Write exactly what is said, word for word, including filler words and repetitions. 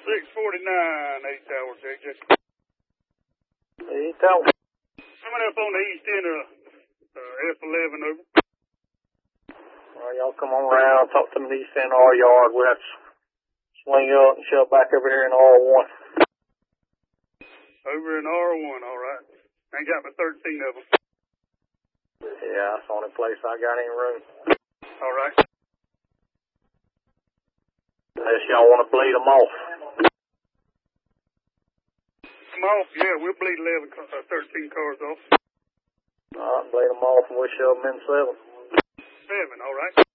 six forty-nine, eight Tower, J J. eight Tower. Coming up on the east end of uh, F eleven, over. All right, y'all come on around, talk to the east end of our yard. We'll have to swing up and shove back over here in R one. Over in R one, all right. Ain't got but thirteen of them. Yeah, that's the only place I got any room. All right. Unless y'all want to bleed them off. Come off, yeah, we'll bleed eleven, uh, thirteen cars off. All right, bleed them off and we'll shove them in seven. Seven, all right.